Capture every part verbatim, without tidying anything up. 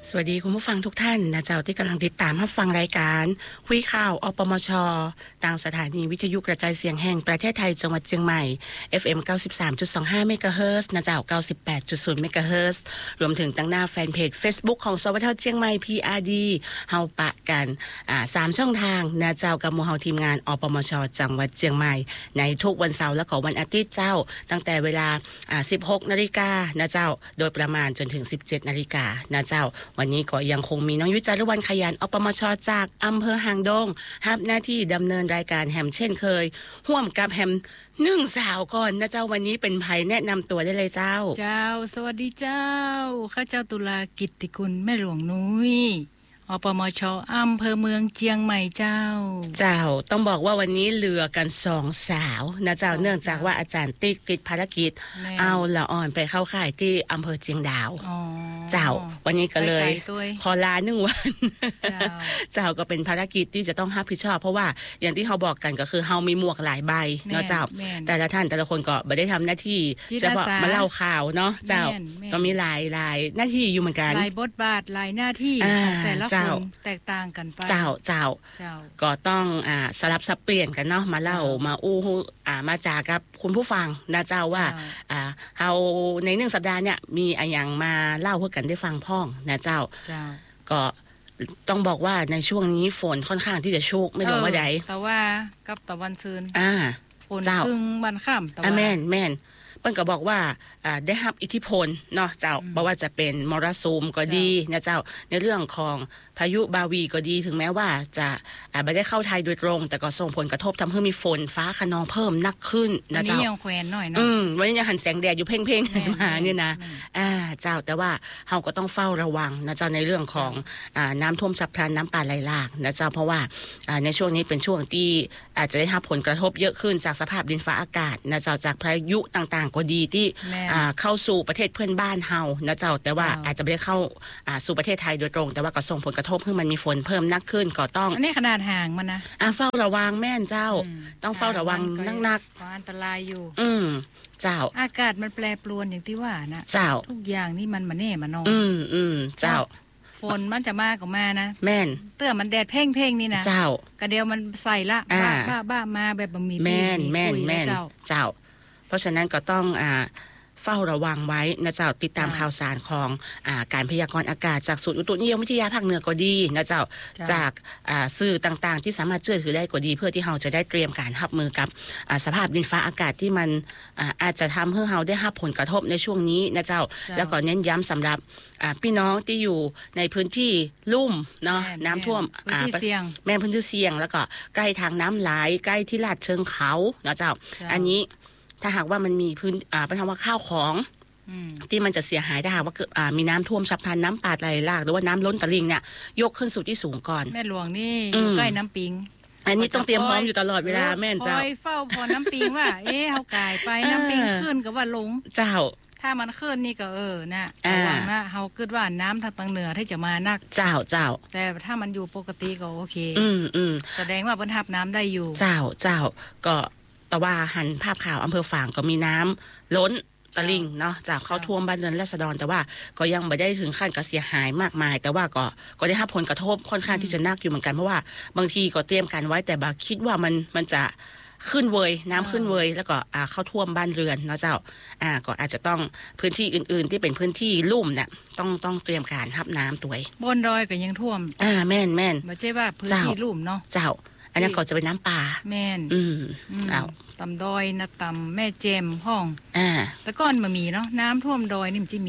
สวัสดีคุณผู้ฟังทุกท่านนะเจ้าที่กำลังติดตามรับฟังรายการคุยข่าวอปมชทางสถานีวิทยุกระจายเสียงแห่งประเทศไทยจังหวัดเชียงใหม่ เอฟ เอ็ม เก้าสิบสามจุดสองห้า เมกะเฮิรตซ์นะเจ้า เก้าสิบแปดจุดศูนย์ เมกะเฮิรตซ์รวมถึงตั้งหน้าแฟนเพจ Facebook ของสวทเชียงใหม่ พี อาร์ ดี เฮาปะกันอ่าสามช่องทางนะเจ้ากับหมู่เฮาทีมงานอปมชจังหวัดเชียงใหม่ในทุกวันเสาร์และก็วันอาทิตย์เจ้าตั้งแต่เวลาอ่า สิบหกนาฬิกานะเจ้าโดยประมาณจนถึง สิบเจ็ดนาฬิกานะเจ้าวันนี้ก็ยังคงมีน้องยุ้ยจารุวรรณขยันอปมชจากอำเภอหางดงรับหน้าที่ดำเนินรายการแฮมเช่นเคยร่วมกับแฮมหนึ่งสาวก่อนนะเจ้าวันนี้เป็นไผแนะนำตัวได้เลยเจ้าเจ้าสวัสดีเจ้าข้าเจ้าตุลากิตติกุลแม่หลวงนุ้ยอปมชอำเภอเมืองเจียงใหม่เจ้าเจ้าต้องบอกว่าวันนี้เหลือกันสองสาวนะเจ้าเนื่องจากว่าอาจารย์ติ๊กติดภารกิจเอาละอ่อนไปเข้าค่ายที่อำเภอเจียงดาวเจ้าวันนี้ก็เลยขอลาหนึ่งวันเจ้าก็เป็นภารกิจที่จะต้องรับผิดชอบเพราะว่าอย่างที่เขาบอกกันก็คือเฮามีหมวกหลายใบเนาะเจ้าแต่ละท่านแต่ละคนก็ไม่ได้ทำหน้าที่จะบอกมาเล่าข่าวเนาะเจ้าก็มีหลายหลายหน้าที่อยู่เหมือนกันหลายบทบาทหลายหน้าที่แต่ละคนแตกต่างกันไปเจ้าเจ้าก็ต้องอ่าสลับสับเปลี่ยนกันเนาะมาเล่ามาอู้อ่ามาจากับคุณผู้ฟังนะเจ้าว่าอ่าเฮาในหนึ่งสัปดาห์เนี่ยมีอะไรอย่างมาเล่าเพื่อกันได้ฟังพ้องนะเจ้าก็ต้องบอกว่าในช่วงนี้ฝนค่อนข้างที่จะชุกไม่รู้ว่าใดแต่ว่ากับตะวันซืนอ่าฝนซึ่งวันค่ำตะวันแม่นแม่นเปิ้นก็บอกว่าอ่าได้รับอิทธิพลเนาะเจ้าบ่ว่าจะเป็นมรสุมก็ดีนะเจ้าในเรื่องของพายุบาวีก็ดีถึงแม้ว่าจะอ่าบ่ได้เข้าไทยโดยตรงแต่ก็ส่งผลกระทบทำให้มีฝนฟ้าคะนองเพิ่มนักขึ้นนะเจ้าอันนี้ยังแขวนหน่อยเนาะอืมวันนี้ยังหันแสงแดดอยู่เพ่งๆมาเนี่ยนะอ่าเจ้าแต่ว่าเฮาก็ต้องเฝ้าระวังนะเจ้าในเรื่องของอ่าน้ำท่วมฉับพลันน้ำป่าไหลหลากนะเจ้าเพราะว่าอ่าในช่วงนี้เป็นช่วงที่อาจจะได้รับผลกระทบเยอะขึ้นจากสภาพดินฟ้าอากาศนะเจ้าจากพายุต่างๆก็ดีที่อ่าเข้าสู่ประเทศเพื่อนบ้านเฮานะเจ้าแต่ว่าอาจจะไม่ได้เข้าอ่าสู่ประเทศไทยโดยตรงแต่ว่าก็ส่งผลกระทบให้มันมีฝนเพิ่มนักขึ้นก็ต้องอันนี้ขนาดห่างมันนะอ่าเฝ้าระวังแม่นเจ้าต้องเฝ้าระวังนักๆอันตรายอยู่อืมเจ้าอากาศมันแปรปรวนอย่างที่ว่านะเจ้าทุกอย่างนี่มันมาแน่มานอนอืมอืมเจ้าฝนมันจะมาก็มานะแม่นเตื้อมันแดดเพ่งๆนี่นะเจ้ากระเดียวมันใส่ละบ้าบ้าบ้ามาแบบบ่มีแม่นแม่นแม่นเจ้าเพราะฉะนั้นก็ต้องอ่าเฝ้าระวังไว้นะเจ้าติดตามข่าวสารของอ่าการพยากรณ์อากาศจากศูนย์อุตุนิยมวิทยาภาคเหนือก็ดีนะเจ้าจากอ่าสื่อต่างๆที่สามารถเชื่อถือได้ก็ดีเพื่อที่เราจะได้เตรียมการรับมือกับอ่าสภาพดินฟ้าอากาศที่มันอ่าอาจจะทำให้เราได้รับผลกระทบในช่วงนี้นะเจ้าแล้วก็เน้นย้ำสำหรับอ่าพี่น้องที่อยู่ในพื้นที่ลุ่มเนาะน้ำท่วมอ่าแม่พื้นที่เสี่ยงแล้วก็ใกล้ทางน้ำไหลใกล้ที่ลาดเชิงเขานะเจ้าอันนี้ถ้าหากว่ามันมีพื้นอ่าเป็นคำว่าข้าวของที่มันจะเสียหายถ้าหากว่าเกิดอ่ามีน้ำท่วมฉับพลันน้ำป่าไหลหลากหรือว่าน้ำล้นตลิ่งเนี่ยยกขึ้นสู่ที่สูงก่อนแม่หลวงนี่อยู่ใกล้น้ำปิงอันนี้ต้องเตรียมพร้อมอยู่ตลอดเวลาแม่นเจ้าคอยเฝ้าพอน้ำปิงว่าเอ๊ะเฮากายไปน้ำปิงขึ้นก็ว่าลงเจ้าถ้ามันขึ้นนี่ก็เออนะระวังนะเฮาคิดว่าน้ำทางตางเหนือที่จะมานักเจ้าเจ้าแต่ถ้ามันอยู่ปกติก็โอเคอืมอืมแสดงว่าเพิ่นรับน้ำได้อยู่เจ้าเจ้าก็แต่ว่าหันภาพข่าวอำเภอฝางก็มีน้ำล้นตลิ่งเนาะจากเข้าท่วมบ้านเรือนราษฎรแต่ว่าก็ยังไม่ได้ถึงขั้นกับเสียหายมากมายแต่ว่าก็ก็ได้รับผลกระทบค่อนข้างที่จะหนักอยู่เหมือนกันเพราะว่าบางทีก็เตรียมการไว้แต่บาคิดว่ามันมันจะขึ้นเวยน้ำขึ้นเวยแล้วก็อ่าเข้าท่วมบ้านเรือนเนาะเจ้าอ่าก็อาจจะต้องพื้นที่อื่นๆที่เป็นพื้นที่ลุ่มเนี่ยต้องต้องเตรียมการรับน้ำตัวบนดอยก็ยังท่วมอ่าแม่นแม่นไม่ใช่ว่าพื้นที่ลุ่มเนาะเจ้าอันนั้นก็จะเป็นน้ำป่าแม่นอืมเอาตำดอยนะตำแม่เจมห้องอ่าแต่ก่อนมามีเนาะน้ำท่วมดอยนี่มันจะมี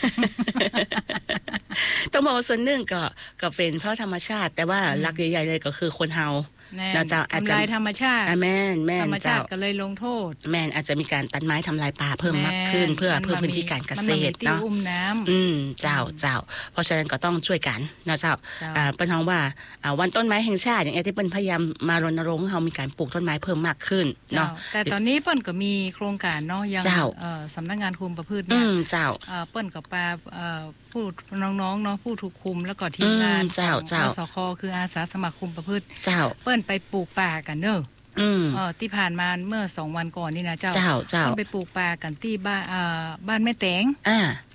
ต้องบอกส่วนหนึ่งก็ก็เป็นเพราะธรรมชาติแต่ว่าหลักใหญ่ๆเลยก็คือคนเฮาเราจะอาจจะทำลายธรรมชาติแม่นแม่นธรรมชาติก็เลยลงโทษแม่นอาจจะมีการตัดไม้ทำลายป่าเพิ่มมากขึ้นเพื่อเพิ่มพื้นที่การเกษตรเนาะอืมเจ้าเจ้าเพราะฉะนั้นก็ต้องช่วยกันนะเจ้าอ่าเป็นเพราะว่าวันต้นไม้แห่งชาติอย่างที่เปิ้นพยายามมารณรงค์ให้เฮามีการปลูกต้นไม้เพิ่มมากขึ้นเนาะแต่ตอนนี้เปิ้นก็มีโครงการเนาะยังเอ่อสำนักงานคุมประพฤติเนี่ยอืมเจ้าเอ่อเปิ้นก็ปาเอ่อผู้น้องๆเนาะผู้ถูกคุมแล้วก็ทีมงานเจ้าเจ้าสคคืออาสาสมัครคุมประพฤติเจ้าเปิ้นไปปลูกป่ากันเด้ออืมเออที่ผ่านมาเมื่อสองวันก่อนนี่นะเจ้าเจ้าเจ้าไปปลูกป่ากันที่บ้านอ่าบ้านแม่แตงอ่า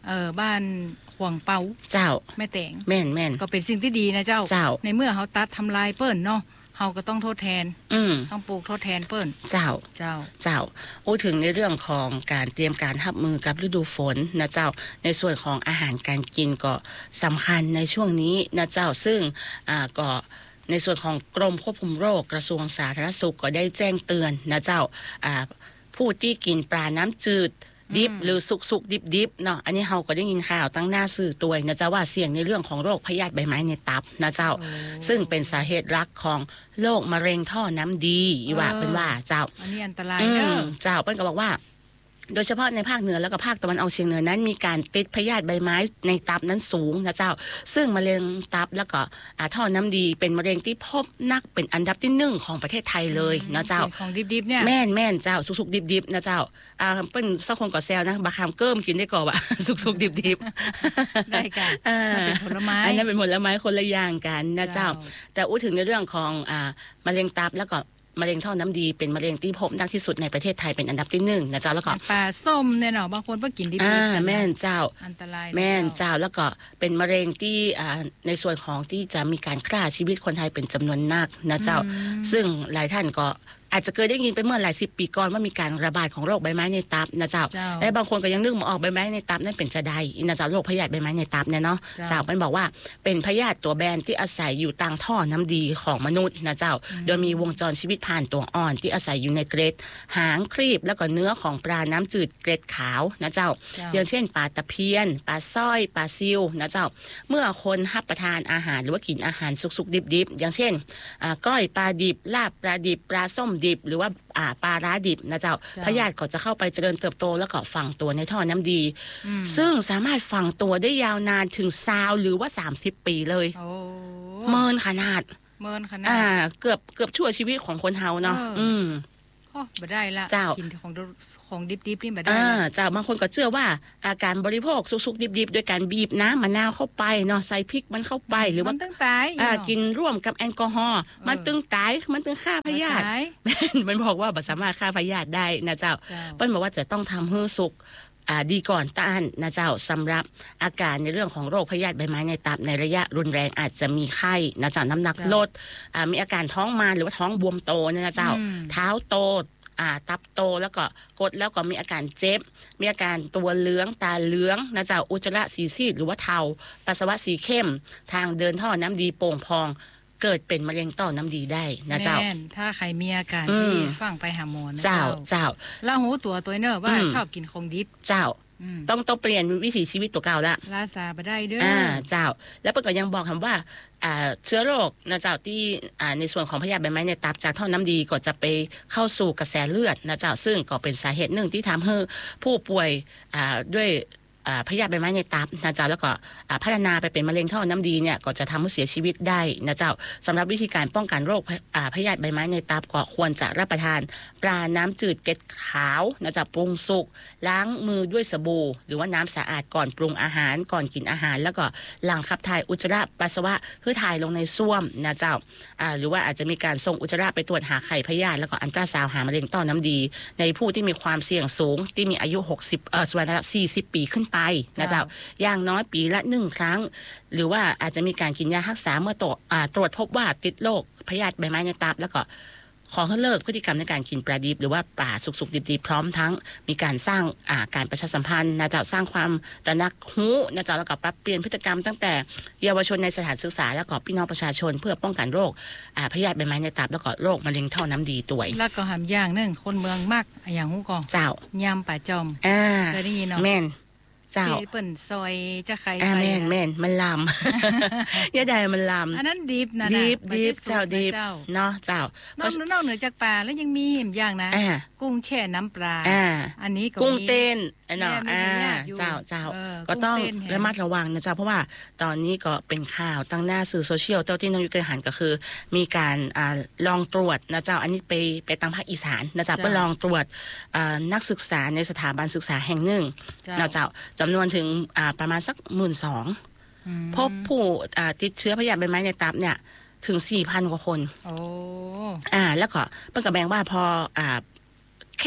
เออบ้านห่วงเปาเจ้าแม่แตงแม่นแม่นก็เป็นสิ่งที่ดีนะเจ้าเจ้าในเมื่อเขาตัดทำลายเปิ้นเนาะเฮาก็ต้องทดแทนอืมต้องปลูกทดแทนเปิ้นเจ้าเจ้าเจ้าโอ้ถึงในเรื่องของการเตรียมการรับมือกับฤดูฝนนะเจ้าในส่วนของอาหารการกินก็สำคัญในช่วงนี้นะเจ้าซึ่งอ่าก็ในส่วนของกรมควบคุมโรคกระทรวงสาธารณสุขก็ได้แจ้งเตือนนะเจ้าอ่าผู้ที่กินปลาน้ำจืดดิบหรือสุกๆดิบๆเนาะอันนี้เฮาก็ได้ยินข่าวตั้งหน้าสื่อตัวนะเจ้าว่าเสี่ยงในเรื่องของโรคพยาธิใบไม้ในตับนะเจ้าซึ่งเป็นสาเหตุหลักของโรคมะเร็งท่อน้ำดีอีว่าเป็นว่าเจ้าอันนี้อันตรายเด้อเจ้าเปิ้นก็บอกว่าโดยเฉพาะในภาคเหนือแล้วก็ภาคตะวันออกเฉียงเหนือนั้นมีการติดพยาธิใบไม้ในตับนั้นสูงนะเจ้าซึ่งมะเร็งตับแล้วก็ท่อน้ำดีเป็นมะเร็งที่พบนักเป็นอันดับที่หนึ่งของประเทศไทยเลยนะเจ้าของดิบๆเนี่ยแม่นแม่นเจ้าสุกๆดิบๆนะเจ้าอ่าเปิ้นสักคนก็แซวนะบะคามเกิ้มกินได้ก่อว่าสุกๆดิบๆได้ค่ะมันเป็นผลไม้อันนั้นเป็นผลไม้คนละอย่างกันนะเจ้าแต่อู้ถึงในเรื่องของอ่ามะเร็งตับแล้วก็มะเร็งท่อน้ำดีเป็นมะเร็งที่พบนักที่สุดในประเทศไทยเป็นอันดับที่หนึ่งนะเจ้าแล้วก็ปลาส้มเนี่ยเนาะบางคนเพิ่งกินดิบๆอ่าแม่นเจ้าอันตรายแม่นเจ้าแล้วก็เป็นมะเร็งที่อ่าในส่วนของที่จะมีการฆ่าชีวิตคนไทยเป็นจำนวนมากนะเจ้าซึ่งหลายท่านก็อาจจะเคยได้ยินไปเมื่อหลายสิบปีก่อนว่ามีการระบาดของโรคใบไม้ในตับนะเจ้าและบางคนก็ยังนึกไม่ออกใบไม้ในตับนั่นเป็นจะใดนะเจ้าโรคพยาธิใบไม้ในตับเนี่ยเนาะเจ้ามันบอกว่าเป็นพยาธิตัวแบนที่อาศัยอยู่ตามท่อน้ำดีของมนุษย์นะเจ้าโดยมีวงจรชีวิตผ่านตัวอ่อนที่อาศัยอยู่ในเกล็ดหางครีบแล้วก็เนื้อของปลาน้ำจืดเกล็ดขาวนะเจ้าอย่างเช่นปลาตะเพียนปลาสร้อยปลาซิวนะเจ้าเมื่อคนรับประทานอาหารหรือว่ากินอาหารสุกๆดิบๆอย่างเช่นก้อยปลาดิบลาบปลาดิบปลาส้มดิบหรือว่าอ่าปลาร้าดิบนะเจ้าพยาธิก็จะเข้าไปเจริญเติบโตแล้วก็ฝังตัวในท่อน้ำดีซึ่งสามารถฝังตัวได้ยาวนานถึงสาวหรือว่าสามสิบปีเลยเมินขนาดเมินขนาดอ่าเกือบเกือบชั่วชีวิตของคนเฮาเนาะอืมโอ้บ่ได้ละกินของของดิบๆนี่บ่ได้อ่าเจ้าบางคนก็เชื่อว่าอาการบริโภคสุกๆดิบๆโดยการบีบน้ำมะนาวเข้าไปเนาะใส่พริกมันเข้าไปหรือว่ามันตึงตายอ่ากินร่วมกับแอลกอฮอล์มันตึงตายมันตึงฆ่าพยาธิมันบอกว่าบ่สามารถฆ่าพยาธิได้นะเจ้าเปิ้นบอกว่าจะต้องทำให้สุกอ่าดีก่อนต้านนะเจ้าสำหรับอาการในเรื่องของโรคพยาธิใบไม้ในตับในระยะรุนแรงอาจจะมีไข้นะเจ้าน้ำหนักลดอ่ามีอาการท้องมารหรือว่าท้องบวมโตนะเจ้าเท้าโตอ่าตับโตแล้วก็กดแล้วก็มีอาการเจ็บมีอาการตัวเหลืองตาเหลืองนะเจ้าอุจจาระสีซีดหรือว่าเทาปัสสาวะสีเข้มทางเดินท่อน้ำดีโป่งพองเกิดเป็นมะเร็งต่อน้ำดีได้นะเจ้าถ้าใครมีอาการที่ฟังไปหาหมอนะเจ้าเจ้าแล้วหูตัวตัวเนอะว่าชอบกินของดิบเจ้าต้องต้องเปลี่ยนวิถีชีวิตตัวเก่าละลาซาบ่ได้เด้ออ่าเจ้าแล้วเปิ้นก็ยังบอกคำว่าอ่าเชื้อโรคนะเจ้าที่อ่าในส่วนของพยาธิใบไม้ในตับจากท่อน้ำดีก็จะไปเข้าสู่กระแสเลือดนะเจ้าซึ่งก็เป็นสาเหตุหนึ่งที่ทำให้ผู้ป่วยอ่าด้วยพยาธิใบไม้ในตับนะเจ้าแล้วก็พัฒนาไปเป็นมะเร็งท่อน้ำดีเนี่ยก็จะทำให้เสียชีวิตได้นะเจ้าสำหรับวิธีการป้องกันโรคพยาธิใบไม้ในตับก็ควรจะรับประทานปลาน้ำจืดเกล็ดขาวนะเจ้าปรุงสุกล้างมือด้วยสบู่หรือว่าน้ำสะอาดก่อนปรุงอาหารก่อนกินอาหารแล้วก็หลังขับถ่ายอุจจาระปัสสาวะเพื่อถ่ายลงในส้วมนะเจ้าหรือว่าอาจจะมีการส่งอุจจาระไปตรวจหาไข่พยาธิแล้วก็อัลตราซาวด์หามะเร็งท่อน้ำดีในผู้ที่มีความเสี่ยงสูงที่มีอายุหกสิบเอ่อส่วนสี่สิบปีขึ้นไปนะเจ้าอย่างน้อยปีละหนึ่งครั้งหรือว่าอาจจะมีการกินยารักษาเมื่อตรวจตรวจพบว่าติดโรคพยาธิใบไม้ในตับแล้วก็ขอให้เลิกพฤติกรรมในการกินปลาดิบหรือว่าปลาสุกๆดิบๆพร้อมทั้งมีการสร้างการประชาสัมพันธ์นะเจ้าสร้างความตระหนักรู้นะเจ้าแล้วก็ปรับเปลี่ยนพฤติกรรมตั้งแต่เยาวชนในสถานศึกษาแล้วก็พี่น้องประชาชนเพื่อป้องกันโรคพยาธิใบไม้ในตับแล้วก็โรคมะเร็งท่อน้ำดีด้วยแล้วก็หามอย่างนึงคนเมืองมากอย่างฮู้ก่อเจ้ายำป่าจอมอ่าเคยได้ยินเนาะแม่นเจ้าเปิ้นซอยจะใครใส่แม่นแม่นมันลำ ยาใดมันลำอันนั้นดิบนะดิบดิบเจ้าดิบเนาะเจ้านอกนอกเหนือจากปลาแล้วยังมีเห็นอย่างนะกุ้งแช่น้ำปลาอันนี้ก็กุ้งเต้นเนาะอ่าเจ้าเจ้าก็ต้องระมัดระวังนะเจ้าเพราะว่าตอนนี้ก็เป็นข่าวตั้งหน้าสื่อโซเชียลเจ้าที่น้องยุเคยหันก็คือมีการอ่าลองตรวจนะเจ้าอันนี้ไปไปทางภาคอีสานนะเจ้าเพื่อลองตรวจอ่านักศึกษาในสถาบันศึกษาแห่งหนึ่งนะเจ้าจำนวนถึงอ่าประมาณสัก หนึ่งหมื่นสองพัน พบผู้อ่าติดเชื้อพยาธิใบไม้ในตับเนี่ยถึง สี่พัน กว่าคนโอ้อ่าแล้วก็เปิ้นก็แบ่งว่าพออ่าแคบ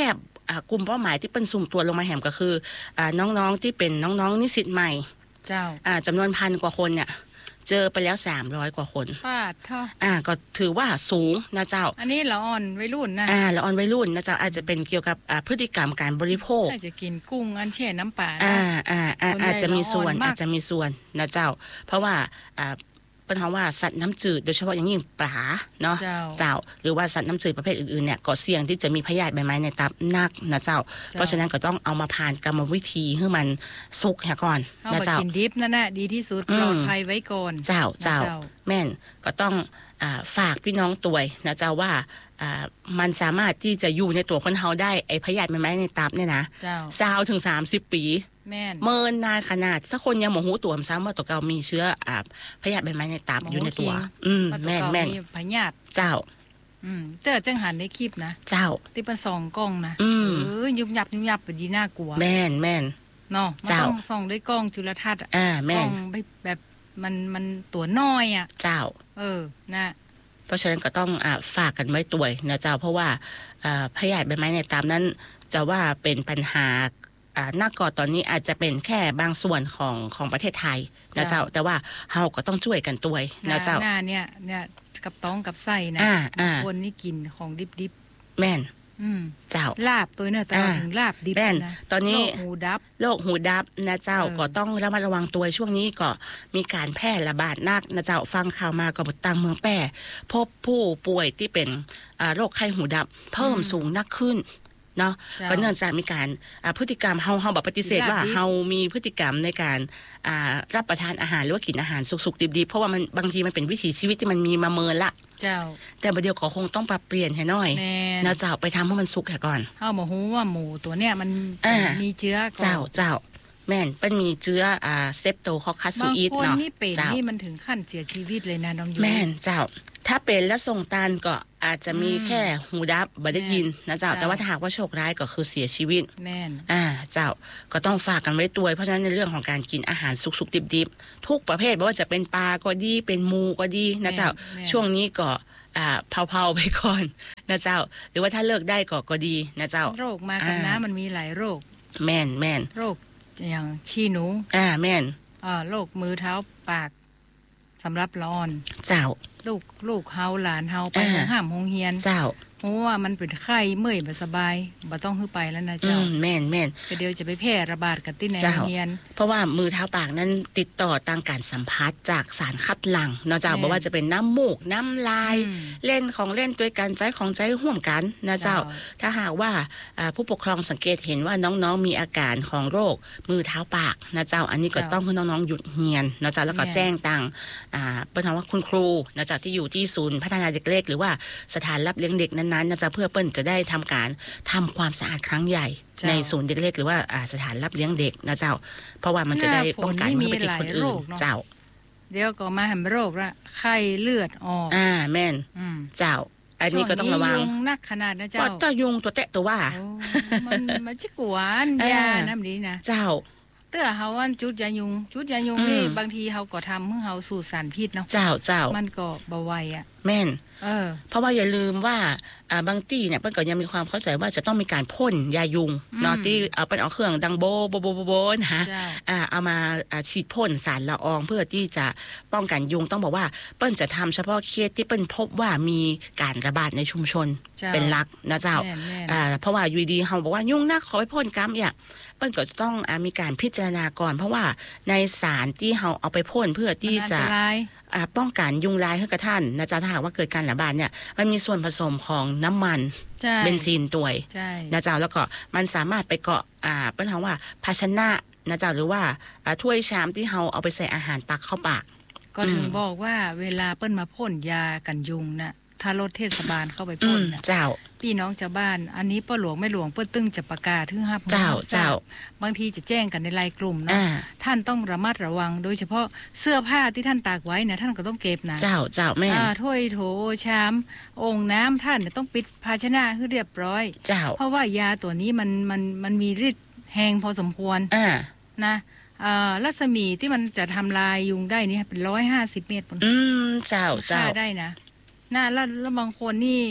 อ่ากลุ่มเป้าหมายที่เป็นสุ่มตัวลงมาแหมก็คืออ่าน้องๆที่เป็นน้องๆนิสิตใหม่เจ้าอ่าจำนวนพันกว่าคนเนี่ยเจอไปแล้วสามร้อยกว่าคนปาดเท่าอ่าก็ถือว่าสูงนะเจ้าอันนี้ละอ่อนวัยรุ่นนะอ่าละอ่อนวัยรุ่นนะเจ้าอาจจะเป็นเกี่ยวกับอ่าพฤติกรรมการบริโภคอาจจะกินกุ้งอันแช่น้ำปลาอ่าอ่าอ่าอาจจะมีส่วนอาจจะมีส่วนนะเจ้าเพราะว่าอ่าเป็นเพราะว่าสัตว์น้ำจืดโดยเฉพาะอย่างยิ่งปลาเนาะเจ้าหรือว่าสัตว์น้ำจืดประเภทอื่นๆเนี่ยก็เสี่ยงที่จะมีพยาธิใบไม้ในตับนักนะเจ้าเพราะฉะนั้นก็ต้องเอามาผ่านกรรมวิธีให้มันสุกก่อนนะเจ้ากินดิบนั่นแหละดีที่สุดปลอดภัยไว้ก่อนเจ้าเจ้าแม่นก็ต้องอ่าฝากพี่น้องตัวนะเจ้าว่าอ่ามันสามารถที่จะอยู่ในตัวคนเฮาได้ไอ้พยาธิใบไม้ในตับเนี่ยนะสาวถึงสามสิบปีแม่นเมินนานขนาดสักคนยังบ่ฮู้ตัวซ้ำว่าตัวเก่ามีเชื้ออ่าพยาธิใบไม้ในตับอยู่ในตัวอืมแม่นแม่นพยาธิเจ้าอืมแต่จังหันในคลิปนะเจ้าที่เป็นสองกล้องนะเออยุบยับยุบยับเป็นดีน่ากลัวแม่นแม่นเนาะมันต้องส่องด้วยกล้องจุลทรรศน์อ่าแม่นแบบมันมันตัวน้อยอ่ะเจ้าเออนะเพราะฉะนั้นก็ต้องอ่าฝากกันไว้ตัวนะเจ้าเพราะว่าอ่าพยาธิใบไม้ในตับนั้นจะว่าเป็นปัญหาอ่านักก่อตอนนี้อาจจะเป็นแค่บางส่วนของของประเทศไทยนะเจ้าแต่ว่าเฮาก็ต้องช่วยกันตัวนะเจ้าหน้าเนี่ยเนี่ยกับต้องกับไส้นะคนนี่กินของดิบๆแม่นอืมเจ้าลาบตัวเนี่ยแต่ถึงลาบดิบนะตอนนี้โรคหูดับโรคหูดับนะเจ้าก็ต้องระมัดระวังตัวช่วงนี้ก็มีการแพร่ระบาดนักนะเจ้าฟังข่าวมาก็ต่างเมืองแปร่พบผู้ป่วยที่เป็นอ่าโรคไข้หูดับเพิ่มสูงนักขึ้นเนาะก็เนื่องจากมีการพฤติกรรมเฮาเฮาแบบปฏิเสธว่าเฮามีพฤติกรรมในการรับประทานอาหารหรือว่ากินอาหารสุกๆดิบๆเพราะว่ามันบางทีมันเป็นวิถีชีวิตที่มันมีมาเมินละเจ้าแต่ประเดี๋ยวก็คงต้องปรับเปลี่ยนให้หน่อยนะเจ้าไปทำให้มันสุกแค่ก่อนเฮาบ่ฮู้ว่าหมูตัวเนี้ยมันมีเชื้อเจ้าเจ้าแม่นเป็นมีเชื้ออ่าเซปโตคอคัสซูอิสเนาะบางคนนี่เป็นนี่มันถึงขั้นเสียชีวิตเลยนะน้องยูแม่นเจ้าถ้าเป็นแล้วส่งตานก็อาจจะมีแค่หูดับบ่ได้ยินนะเจ้าแต่ว่าถ้าหากว่าโชคร้ายก็คือเสียชีวิตแม่นอ่าเจ้าก็ต้องฝากกันไว้ตัวเพราะฉะนั้นในเรื่องของการกินอาหารสุกๆดิบๆทุกประเภทไม่ว่าจะเป็นปลาก็ดีเป็นหมูก็ดีนะเจ้าช่วงนี้ก็อ่าเผาๆไปก่อนนะเจ้าหรือว่าถ้าเลิกได้ก็ก็ดีนะเจ้าโรคมากับน้ำมันมีหลายโรคแม่นแม่นโรคอย่างชีหนูอ่าแม่นอ่าโรคมือเท้าปากสำหรับละอ่อนเจ้าลูกลูกเฮาหลานเฮาไปโรงห้ามโรงเรียนเจ้าเพราะว่ามันเป็นไข้เมื่อยบ่สบายบ่ต้องขึ้นไปแล้วนะเจ้าแม่นแม่นก็เดี๋ยวจะไปแพร่ระบาดกันที่ในโรงเรียนเพราะว่ามือเท้าปากนั้นติดต่อทางการสัมผัสจากสารคัดหลั่งนอกจากบอกว่าจะเป็นน้ำมูกน้ำลายเล่นของเล่นด้วยกันใจของใจร่วมกันนะเจ้าถ้าหากว่าผู้ปกครองสังเกตเห็นว่าน้องๆมีอาการของโรคมือเท้าปากนะเจ้าอันนี้ก็ต้องให้น้องๆหยุดเรียนนะเจ้าแล้วก็แจ้งทางอ่าเป็นคำว่าคุณครูนะเจ้าที่อยู่ที่ศูนย์พัฒนาเด็กเล็กหรือว่าสถานรับเลี้ยงเด็กนั้นๆนะเจ้าเพื่อเปิ้นจะได้ทำการทำความสะอาดครั้งใหญ่ในศูนย์เด็กเล็กหรือว่าสถานรับเลี้ยงเด็กนะเจ้าเพราะว่ามันจะได้ป้องกันไม่ให้ไปติดคนอื่นเจ้าเดี๋ยวก็มาหำโรคละไข้เลือดออกอ่าแม่นเจ้าอันนี้ก็ต้องระวังนักขนาดนะเจ้าก็ตัวยุงตัวแตะตัวว่ามันมันจิกหวานยาน้ำนี้นะเจ้าเตื้อเฮาอันจุดยายุงจุดยายุงนี่บางทีเฮาก็ทำเมื่อเฮาสูดสารพิษเนาะเจ้าเจ้ามันก็บ่ไหวอ่ะแม่นเออเพราะว่าอย่าลืมว่าอ่าบางที่เนี่ยเปิ้นก็ยังมีความเข้าใจว่าจะต้องมีการพ่นยายุงเนาะที่เอาเป็นเอาเครื่องดังโบโบโบโบนะอ่าเอามาฉีดพ่นสารละอองเพื่อที่จะป้องกันยุงต้องบอกว่าเปิ้นจะทำเฉพาะเคสที่เปิ้นพบว่ามีการระบาดในชุมชนเป็นหลักนะเจ้าอ่าเพราะว่าอยู่ดีเฮาบอกว่ายุงนักขอไปพ่นกำเนี่ยเปิ้นก็ต้องอ่ามีการพิจารณาก่อนเพราะว่าในสารที่เฮาเอาไปพ่นเพื่อที่จะอ่าป้องกันยุงลายให้กับท่านนะเจ้าถ้าหากว่าเกิดการระบาดเนี่ยมันมีส่วนผสมของน้ำมันเบนซินตัวนะเจ้าแล้วก็มันสามารถไปเกาะอ่าเป็นคำว่าภาชนะนะเจ้าหรือว่าถ้วยชามที่เฮาเอาไปใส่อาหารตักเข้าปากก็ถึงบอกว่าเวลาเปิ้นมาพ่นยากันยุงน่ะถ้ารถเทศบาลเข้าไปพ่นน่ะเจ้าพี่น้องชาวบ้านอันนี้ป้าหลวงแม่หลวงเปิ้นตึ้งจะประกาศถึงรับเจ้าเจ้าบางทีจะแจ้งกันในไลน์กลุ่มเนาะท่านต้องระมัดระวังโดยเฉพาะเสื้อผ้าที่ท่านตากไว้เนี่ยท่านก็ต้องเก็บนะเจ้าเจ้าแม่อ่าถ้วยโถชามองค์น้ำท่านต้องปิดภาชนะให้เรียบร้อยเจ้าเพราะว่ายาตัวนี้มันมันมันมีฤทธิ์แรงพอสมควรอ่านะอ่ารัศมีที่มันจะทำลายยุงได้นี่เป็นร้อยห้าสิบเมตรอืมเจ้าเจ้าได้นะน่าแล้วบางคนนี่